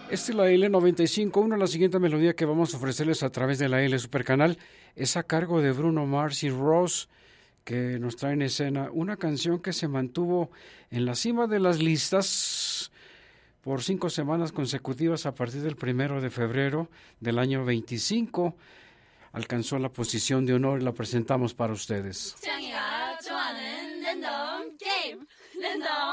Esta es la L95.1. La siguiente melodía que vamos a ofrecerles a través de la L Supercanal es a cargo de Bruno Mars y Ross, que nos traen en escena una canción que se mantuvo en la cima de las listas por 5 semanas consecutivas a partir del 1 de febrero del año 25. Alcanzó la posición de honor y la presentamos para ustedes.